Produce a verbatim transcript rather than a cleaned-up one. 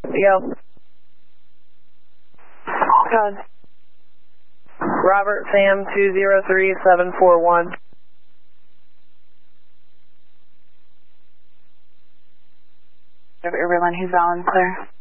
Yo. God. Robert Sam two zero three seven four one. Everyone who's on clear.